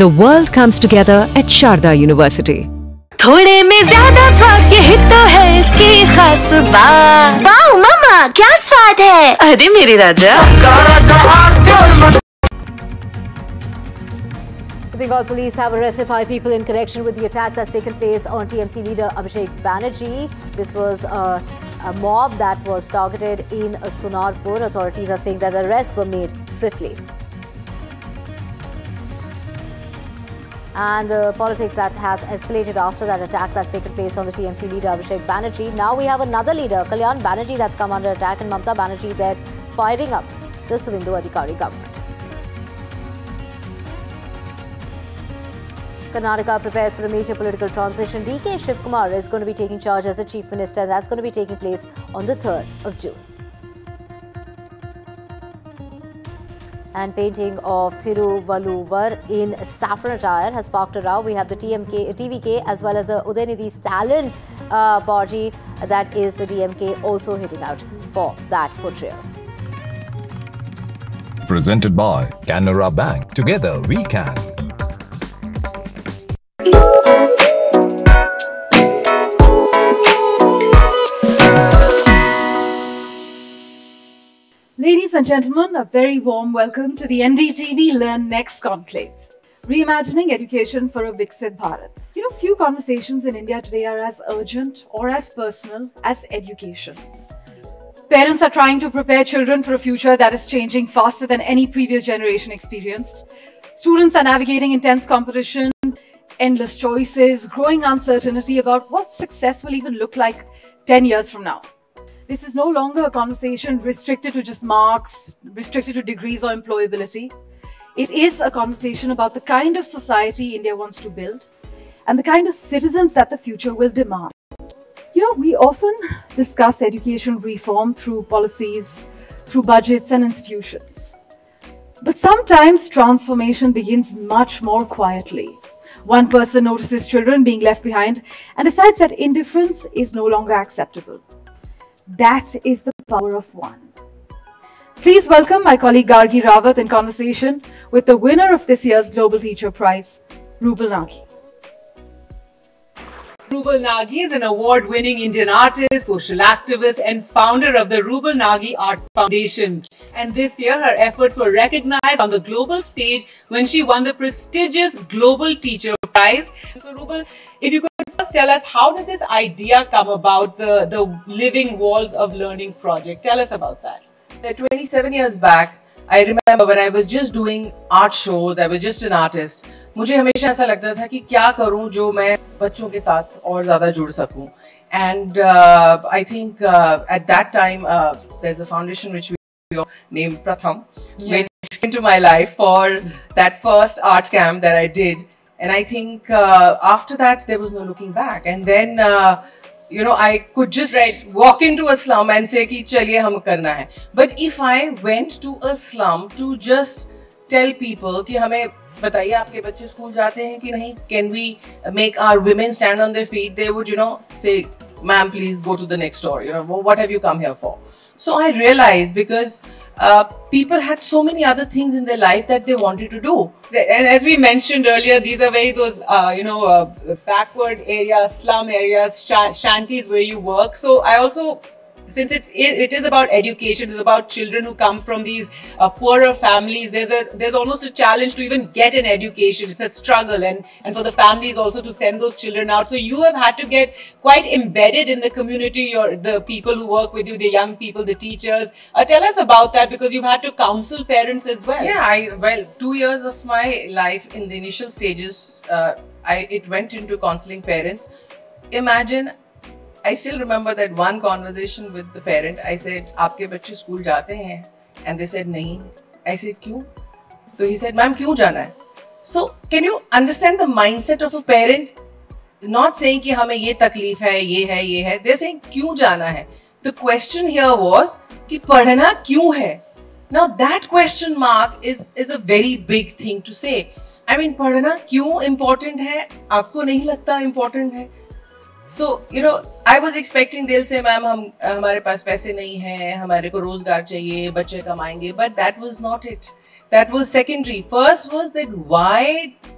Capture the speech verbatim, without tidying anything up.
The world comes together at Sharda University. थोड़े में ज्यादा स्वाद, यही तो है इसकी खास बात। वाओ मामा, क्या स्वाद है। अरे मेरे राजा। Bengal police have arrested five people in connection with the attack that's taken place on T M C leader Abhishek Banerjee. This was a, a mob that was targeted in Sonarpur. Authorities are saying that the arrests were made swiftly. And the politics that has escalated after that attack that's taken place on the T M C leader Abhishek Banerjee. Now we have another leader, Kalyan Banerjee, that's come under attack, and Mamata Banerjee there firing up the Suvendu Adhikari government. Karnataka prepares for a major political transition. D K Shivkumar is going to be taking charge as the Chief Minister, and that's going to be taking place on the third of June. And painting of Thiruvalluvar in saffron attire has sparked a row. We have the T M K, T V K as well as the Udayanidhi Stalin uh, party, that is the D M K, also hitting out for that portrayal. Presented by Canara Bank. Together we can. Ladies and gentlemen, a very warm welcome to the N D T V Learn Next Conclave, reimagining education for a Viksit Bharat. You know, few conversations in India today are as urgent or as personal as education. Parents are trying to prepare children for a future that is changing faster than any previous generation experienced. Students are navigating intense competition, endless choices, growing uncertainty about what success will even look like ten years from now. This is no longer a conversation restricted to just marks, restricted to degrees or employability. It is a conversation about the kind of society India wants to build and the kind of citizens that the future will demand. You know, we often discuss education reform through policies, through budgets and institutions. But sometimes transformation begins much more quietly. One person notices children being left behind and decides that indifference is no longer acceptable. That is the power of one. Please welcome my colleague Gargi Rawat in conversation with the winner of this year's Global Teacher Prize, Rubal Nagi. Rubal Nagi is an award-winning Indian artist, social activist and founder of the Rubal Nagi Art Foundation. And this year her efforts were recognized on the global stage when she won the prestigious Global Teacher Prize. So Rubal, if you could first tell us, how did this idea come about, the, the Living Walls of Learning project? Tell us about that. twenty-seven years back, I remember when I was just doing art shows, I was just an artist. मुझे हमेशा ऐसा लगता था कि क्या करूं जो मैं बच्चों के साथ और ज़्यादा जुड़ सकूं. And uh, I think uh, at that time uh, there's a foundation which we named Pratham, yeah, which came into my life for that first art camp that I did. And I think uh, after that there was no looking back. And then uh, you know, I could just right. walk into a slum and say कि चलिए हम करना है. But if I went to a slum to just tell people कि हमें बताइए आपके बच्चे स्कूल जाते हैं कि नहीं, can we make our women stand on their feet, they would, you know, say, ma'am, please go to the next door, you know, what have you come here for? So I realized, because uh, people had so many other things in their life that they wanted to do. And as we mentioned earlier, these are very those, uh, you know, uh, backward areas, slum areas, sh shanties where you work. So I also, since it's, it is about education, it's about children who come from these uh, poorer families, there's a there's almost a challenge to even get an education. It's a struggle, and, and for the families also to send those children out. So you have had to get quite embedded in the community, your, the people who work with you, the young people, the teachers. Uh, tell us about that, because you've had to counsel parents as well. Yeah, I, well, two years of my life in the initial stages, uh, I, it went into counseling parents. Imagine, I still remember that one conversation with the parent. I said, "आपके बच्चे school जाते हैं?" And they said, "नहीं." I said, "क्यों?" So he said, "ma'am क्यों जाना है?" So can you understand the mindset of a parent? Not saying कि हमें ये तकलीफ है, ये है, ये है. They're saying क्यों जाना है. The question here was कि पढ़ना क्यों है. Now that question mark is is a very big thing to say. I mean, पढ़ना क्यों important है? आपको नहीं लगता important है? So, you know, I was expecting they'll say, "Ma'am, हम हमारे पास पैसे नहीं हैं, हमारे को रोजगार चाहिए, बच्चे कमाएंगे." But that was not it. That was secondary. First was that why